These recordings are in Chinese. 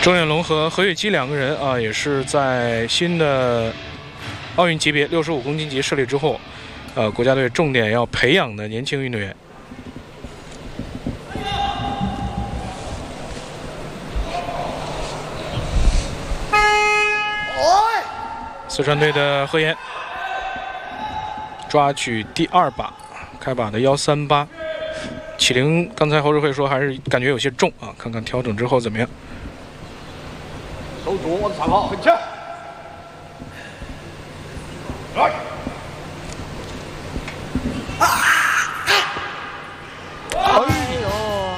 周远龙和何月基两个人啊，也是在新的奥运级别65公斤级设立之后，国家队重点要培养的年轻运动员。四川队的何岩抓举第2把，开把的138。启灵刚才侯志慧说还是感觉有些重啊，看看调整之后怎么样。 手左往上好，很强。来。 哎呦！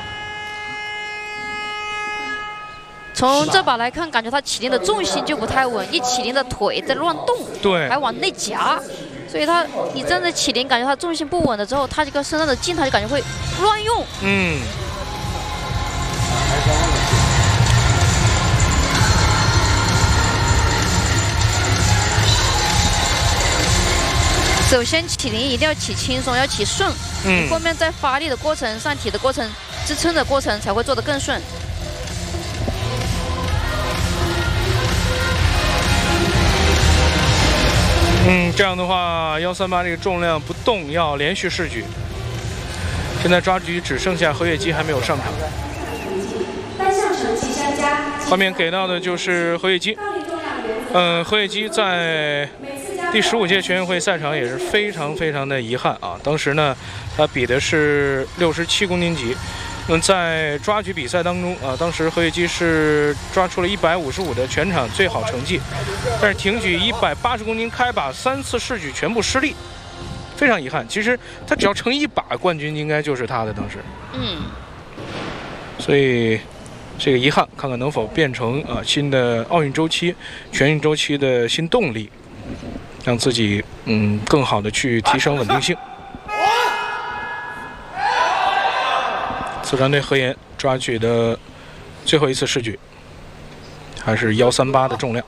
从这把来看，感觉他启灵的重心就不太稳，一启灵的腿在乱动， 对， 还往内夹，所以他你站在启灵，感觉他重心不稳了之后，他这个身上的劲，他就感觉会乱用。首先起灵一定要起轻松，要起顺，后面在发力的过程、上体的过程、支撑的过程才会做得更顺。 这样的话，138这个重量不动，要连续试举。现在抓举只剩下何月基还没有上场。画面给到的就是何月基。何月基在第15届全运会赛场也是非常的遗憾啊！当时呢，他比的是67公斤级。在抓举比赛当中啊，当时何月基是抓出了155的全场最好成绩，但是挺举180公斤开把3次试举全部失利，非常遗憾。其实他只要成1把，冠军应该就是他的当时。所以这个遗憾，看看能否变成新的奥运周期、全运周期的新动力，让自己更好的去提升稳定性。四川队何岩抓举的最后一次试举，还是138的重量。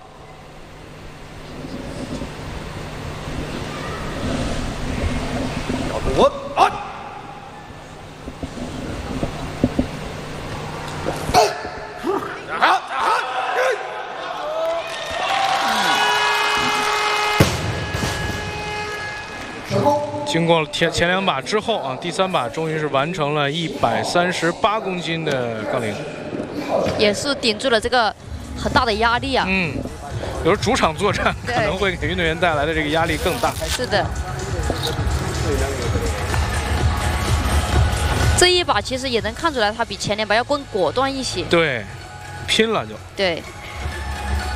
经过前2把之后啊，第3把终于是完成了138公斤的杠铃， 也是顶住了这个很大的压力啊。 有时候主场作战可能会给运动员带来的这个压力更大。 是的，这一把其实也能看出来，他比前2把要更果断一些。 对，拼了就。 对。